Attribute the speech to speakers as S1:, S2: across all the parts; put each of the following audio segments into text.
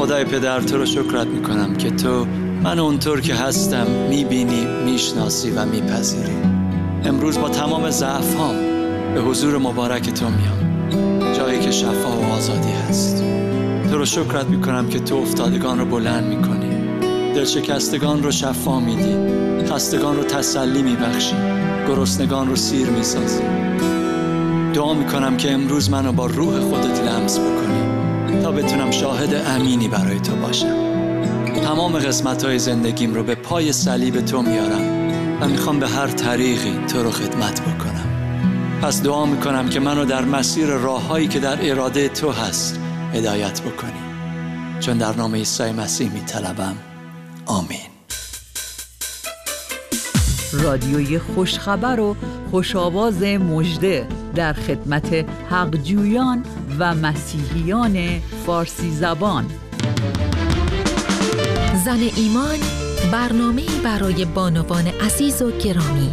S1: خدای پدر، تو رو شکرت میکنم که تو من اونطور که هستم میبینی، میشناسی و میپذیری. امروز با تمام ضعفام به حضور مبارک تو میام، جایی که شفا و آزادی هست. تو رو شکرت میکنم که تو افتادگان رو بلند میکنی، دلشکستگان رو شفا میدی، خستگان رو تسلی میبخشی، گرسنگان رو سیر میسازی. دعا میکنم که امروز منو با روح خودت لمس بکنی تا بتونم شاهد امینی برای تو باشم. تمام قسمت‌های زندگیم رو به پای صلیب تو میارم و میخوام به هر طریقی تو رو خدمت بکنم. پس دعا میکنم که منو در مسیر راههایی که در اراده تو هست هدایت بکنی، چون در نام عیسی مسیح میطلبم. آمین.
S2: رادیوی خوشخبر و خوشآواز مژده در خدمت حقجویان و مسیحیان فارسی زبان.
S3: زن ایمان، برنامه‌ای برای بانوان عزیز و گرامی.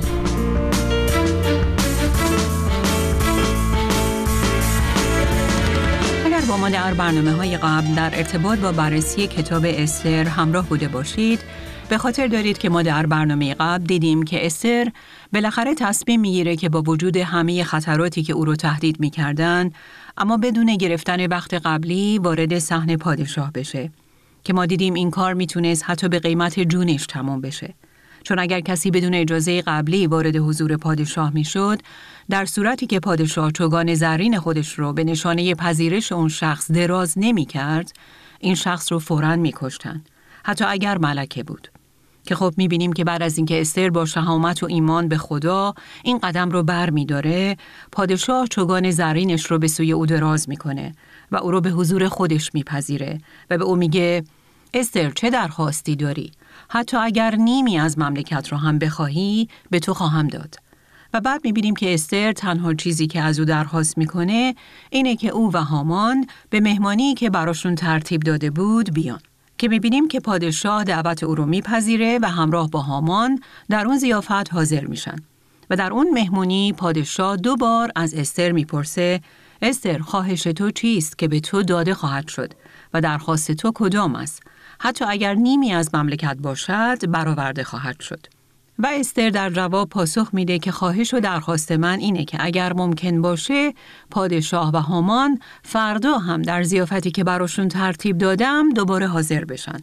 S4: اگر با ما در برنامه‌های قبل در ارتباط با بررسی کتاب استر همراه بوده باشید، به خاطر دارید که ما در برنامه قبل دیدیم که استر بالاخره تصمیم میگیره که با وجود همه خطراتی که او رو تهدید میکردن، اما بدون گرفتن وقت قبلی وارد صحن پادشاه بشه، که ما دیدیم این کار میتونست حتی به قیمت جونش تمام بشه. چون اگر کسی بدون اجازه قبلی وارد حضور پادشاه میشد، در صورتی که پادشاه چوگان زرین خودش رو به نشانه پذیرش اون شخص دراز نمیکرد، این شخص رو فوراً میکشتن، حتی اگر ملکه بود. که خب میبینیم که بعد از اینکه استر با شهامت و ایمان به خدا این قدم رو بر میداره، پادشاه چوگان زرینش رو به سوی او دراز میکنه و او رو به حضور خودش میپذیره و به او میگه استر چه درخواستی داری؟ حتی اگر نیمی از مملکت رو هم بخواهی به تو خواهم داد. و بعد میبینیم که استر تنها چیزی که از او درخواست میکنه اینه که او و هامان به مهمانی که براشون ترتیب داده بود بیان. که میبینیم که پادشاه دعوت او رو میپذیره و همراه با هامان در اون ضیافت حاضر میشن. و در اون مهمونی پادشاه 2 بار از استر میپرسه استر خواهش تو چیست که به تو داده خواهد شد و درخواست تو کدام است؟ حتی اگر نیمی از مملکت باشد برآورده خواهد شد. و استر در جواب پاسخ میده که خواهش و درخواست من اینه که اگر ممکن باشه پادشاه و هامان فردا هم در ضیافتی که براشون ترتیب دادم دوباره حاضر بشن.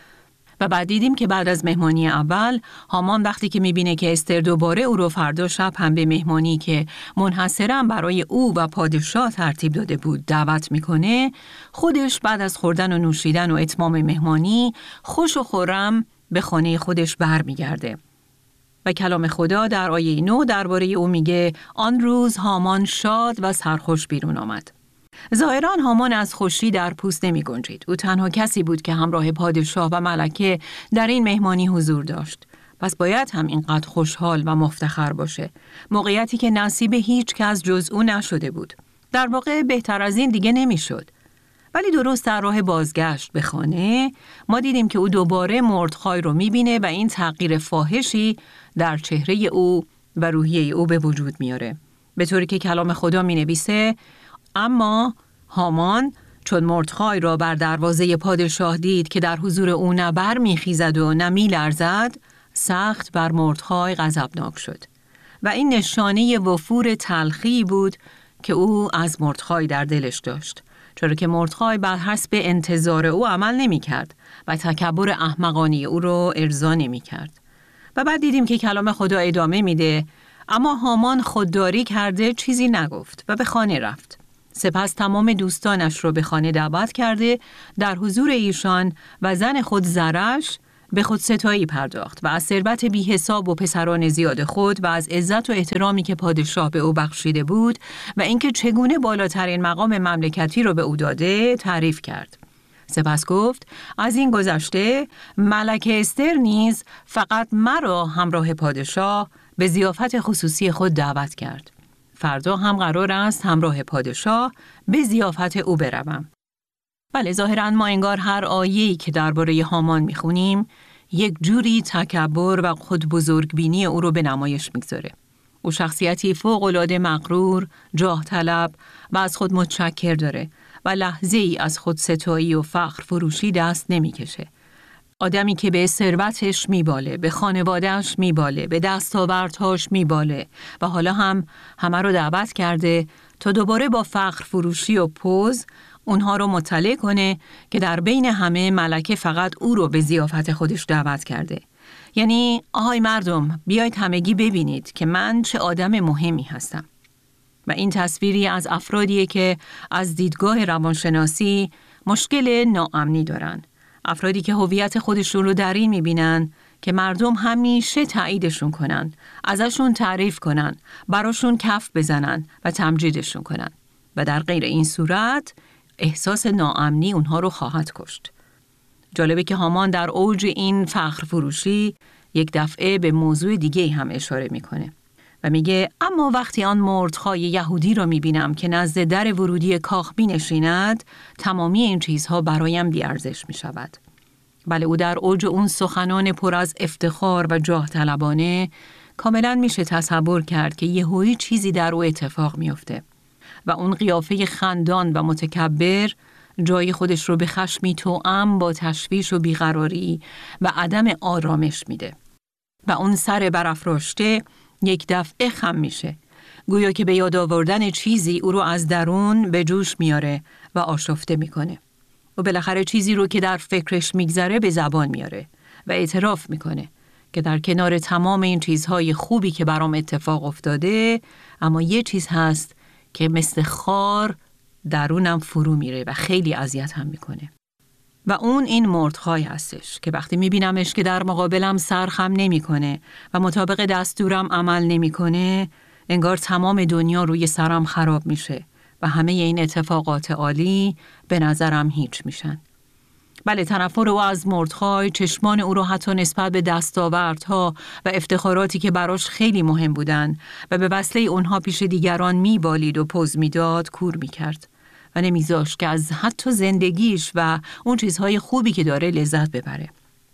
S4: و بعد دیدیم که بعد از مهمانی اول هامان وقتی که میبینه که استر دوباره او رو فردا شب هم به مهمانی که منحصراً برای او و پادشاه ترتیب داده بود دعوت میکنه، خودش بعد از خوردن و نوشیدن و اتمام مهمانی خوش و خرم به خانه خودش برمیگرده. و کلام خدا در آیه 9 درباره او میگه آن روز هامان شاد و سرخوش بیرون آمد. ظاهراً هامان از خوشی در پوست نمی گنجید. او تنها کسی بود که همراه پادشاه و ملکه در این مهمانی حضور داشت. پس باید هم اینقدر خوشحال و مفتخر باشه. موقعیتی که نصیب هیچ کس جز او نشده بود. در واقع بهتر از این دیگه نمیشد. ولی درست در راه بازگشت به خانه ما دیدیم که او دوباره مردخای رو میبینه و این تغییر فاحشی در چهره او و روحیه او به وجود میاره. به طوری که کلام خدا مینویسه اما هامان چون مردخای را بر دروازه پادشاه دید که در حضور او نه بر میخیزد و نه میلرزد، سخت بر مردخای غضبناک شد. و این نشانه وفور تلخی بود که او از مردخای در دلش داشت، چرا که مردخای بر حسب انتظار او عمل نمی کرد و تکبر احمقانی او رو ارضا نمی کرد. و بعد دیدیم که کلام خدا ادامه میده اما هامان خودداری کرده چیزی نگفت و به خانه رفت. سپس تمام دوستانش رو به خانه دعوت کرده، در حضور ایشان و زن خود زرش به خود ستایی پرداخت و از ثروت بی حساب و پسران زیاد خود و از عزت و احترامی که پادشاه به او بخشیده بود و اینکه چگونه بالاترین مقام مملکتی رو به او داده تعریف کرد. سپس گفت از این گذشته ملکه استر نیز فقط مرا همراه پادشاه به ضیافت خصوصی خود دعوت کرد. فردا هم قرار است همراه پادشاه به ضیافت او بروم. بله، ظاهراً ما انگار هر آیه‌ای که درباره هامان میخونیم یک جوری تکبر و خود بزرگبینی او رو به نمایش میگذاره. او شخصیتی فوق‌العاده مغرور، جاه طلب و از خود متشکر داره و لحظه ای از خودستایی و فخر فروشی دست نمیکشه. آدمی که به ثروتش میباله، به خانواده‌اش میباله، به دستاوردهاش میباله و حالا هم همه رو دعوت کرده تا دوباره با فخر فروشی و پوز اونها رو مطلع کنه که در بین همه ملکه فقط او رو به ضیافت خودش دعوت کرده. یعنی آهای مردم، بیایید همگی ببینید که من چه آدم مهمی هستم. و این تصویری از افرادیه که از دیدگاه روانشناسی مشکل ناامنی دارن. افرادی که هویت خودشون رو در این میبینن که مردم همیشه تاییدشون کنن، ازشون تعریف کنن، براشون کف بزنن و تمجیدشون کنن. و در غیر این صورت احساس ناامنی اونها رو خواهد کشت. جالبه که هامان در اوج این فخر فروشی یک دفعه به موضوع دیگه هم اشاره میکنه و میگه اما وقتی آن مردخای یهودی را میبینم که نزد در ورودی کاخ بنشیند، تمامی این چیزها برایم بی‌ارزش میشود. بله، او در اوج اون سخنان پر از افتخار و جاه طلبانه کاملا میشه تصور کرد که یهویی چیزی در او اتفاق میفته و اون قیافه خندان و متکبر جای خودش رو به خشمی توأم با تشویش و بیقراری و عدم آرامش میده و اون سر برافراشته یک دفعه خم میشه، گویا که به یاد آوردن چیزی او رو از درون به جوش میاره و آشفته میکنه و بالاخره چیزی رو که در فکرش میگذره به زبان میاره و اعتراف میکنه که در کنار تمام این چیزهای خوبی که برام اتفاق افتاده، اما یه چیز هست که مثل خار درونم فرو میره و خیلی اذیت هم میکنه. و اون این مردخای هستش که وقتی میبینمش که در مقابلم سرخم نمیکنه و مطابق دستورم عمل نمیکنه، انگار تمام دنیا روی سرم خراب میشه و همه این اتفاقات عالی به نظرم هیچ میشن. بله، تنفر او از مردخای چشمان او رو حتی نسبت به دستاوردها و افتخاراتی که براش خیلی مهم بودن و به وسیله اونها پیش دیگران میبالید و پوز میداد کور میکرد و نمیذاشت که از حتی زندگیش و اون چیزهای خوبی که داره لذت ببره.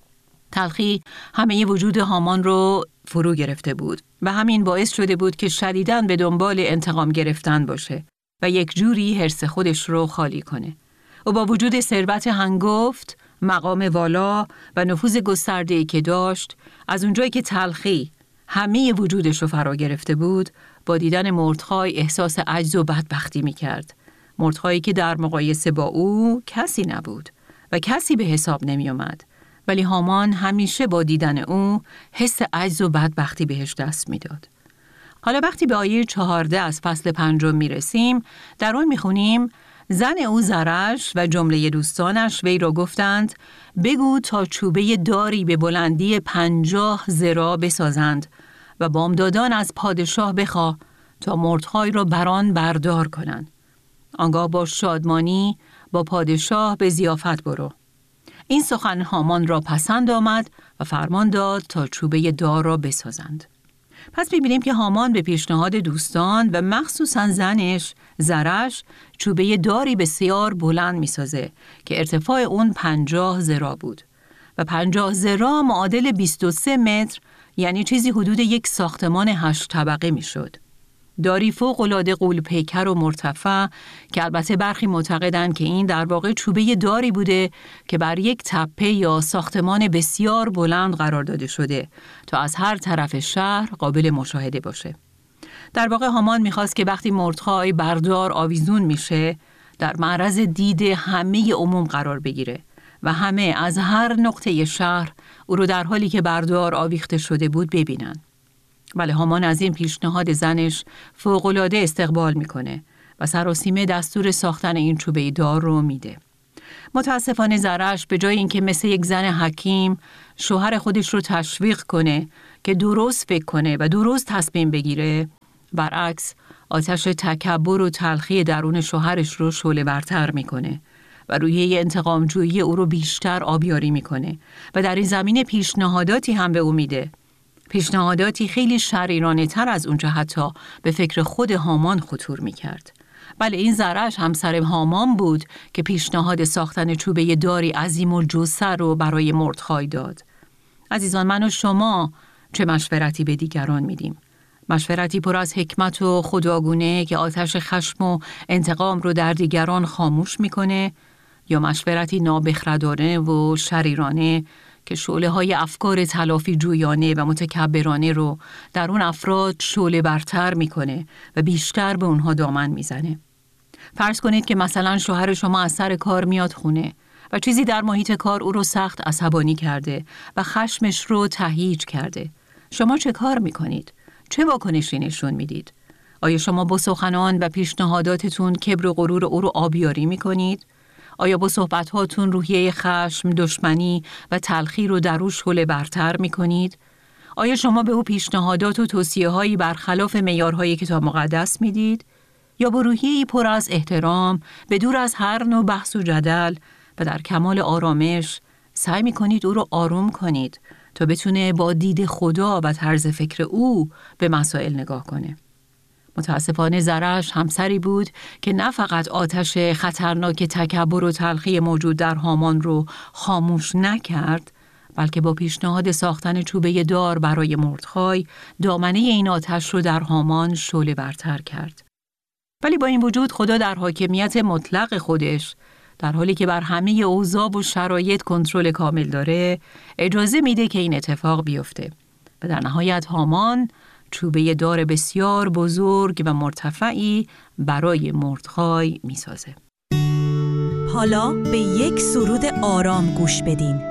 S4: تلخی همه وجود هامان رو فرو گرفته بود و همین باعث شده بود که شدیداً به دنبال انتقام گرفتن باشه و یک جوری حرص خودش رو خالی کنه. و با وجود ثروت هنگفت، مقام والا و نفوذ گسترده‌ای که داشت، از اونجایی که تلخی همه وجودش رو فرا گرفته بود، با دیدن مردخای احساس عجز و بدبختی می‌کرد. مردخایی که در مقایسه با او کسی نبود و کسی به حساب نمی اومد. ولی هامان همیشه با دیدن او حس عجز و بدبختی بهش دست میداد. حالا وقتی به آیه 14 از فصل 5 میرسیم، در اون میخونیم زن او زرش و جمله دوستانش وی را گفتند بگو تا چوبه داری به بلندی 50 ذراع بسازند و بامدادان از پادشاه بخواه تا مردخای را بران بردار کنند. آنگاه با شادمانی با پادشاه به ضیافت برو. این سخن هامان را پسند آمد و فرمان داد تا چوبه دار را بسازند. پس می‌بینیم که هامان به پیشنهاد دوستان و مخصوصاً زنش زرش چوبه داری بسیار بلند می‌سازه که ارتفاع اون 50 ذراع بود و 50 ذراع معادل 23 متر، یعنی چیزی حدود یک ساختمان 8 طبقه می‌شد. داری فوق‌العاده غول‌پیکر و مرتفع که البته برخی معتقدند که این در واقع چوبه داری بوده که بر یک تپه یا ساختمان بسیار بلند قرار داده شده تا از هر طرف شهر قابل مشاهده باشه. در واقع هامان می‌خواست که وقتی مردخای بردار آویزون میشه در معرض دید همه عموم قرار بگیره و همه از هر نقطه شهر او رو در حالی که بردار آویخته شده بود ببینن. ولی هامان از این پیشنهاد زنش فوق‌العاده استقبال میکنه و سراسیمه دستور ساختن این چوبه دار رو میده. متاسفانه زرش به جای اینکه مثل یک زن حکیم شوهر خودش رو تشویق کنه که درست فکر کنه و درست تصمیم بگیره، برعکس آتش تکبر و تلخی درون شوهرش رو شعله‌ورتر میکنه و روحیه انتقامجویی او رو بیشتر آبیاری میکنه و در این زمینه پیشنهاداتی هم به او میده. پیشنهاداتی خیلی شریرانه تر از اونجا حتی به فکر خود هامان خطور میکرد. بله، این زرش همسر هامان بود که پیشنهاد ساختن چوبه داری عظیم و جثه رو برای مردخای داد. عزیزان، من و شما چه مشورتی به دیگران میدیم؟ مشورتی پر از حکمت و خداگونه که آتش خشم و انتقام رو در دیگران خاموش میکنه، یا مشورتی نابخردانه و شریرانه که شعله‌های افکار تلافی جویانه و متکبرانه رو در اون افراد شعله برتر میکنه و بیشتر به اونها دامن میزنه. فرض کنید که مثلا شوهر شما از سر کار میاد خونه و چیزی در محیط کار او رو سخت عصبانی کرده و خشمش رو تهییج کرده. شما چه کار میکنید؟ چه واکنشی نشون میدید؟ آیا شما با سخنان و پیشنهاداتتون کبر و غرور او رو آبیاری میکنید؟ آیا با صحبت‌هاتون روحیه خشم، دشمنی و تلخی رو در او شعله برتر میکنید؟ آیا شما به او پیشنهادات و توصیه‌هایی برخلاف معیارهای کتاب مقدس میدید؟ یا با روحیه‌ای پر از احترام، به دور از هر نوع بحث و جدل و در کمال آرامش سعی می‌کنید او رو آروم کنید تا بتونه با دید خدا و طرز فکر او به مسائل نگاه کنه؟ متاسفانه زرش همسری بود که نه فقط آتش خطرناک تکبر و تلخی موجود در هامان رو خاموش نکرد، بلکه با پیشنهاد ساختن چوبه دار برای مردخای دامنه این آتش رو در هامان شعله برتر کرد. ولی با این وجود خدا در حاکمیت مطلق خودش، در حالی که بر همه اوضاع و شرایط کنترل کامل داره، اجازه میده که این اتفاق بیفته و در نهایت هامان چوبه دار بسیار بزرگ و مرتفعی برای مردخای میسازه.
S5: حالا به یک سرود آرام گوش بدین.